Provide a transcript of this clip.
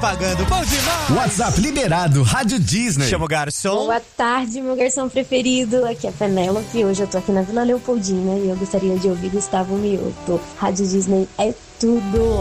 pagando. Bom demais! WhatsApp liberado, Rádio Disney. Chama o garçom. Boa tarde, meu garçom preferido. Aqui é a Penélope. Hoje eu tô aqui na Vila Leopoldina e eu gostaria de ouvir Gustavo Mioto. Rádio Disney é tudo.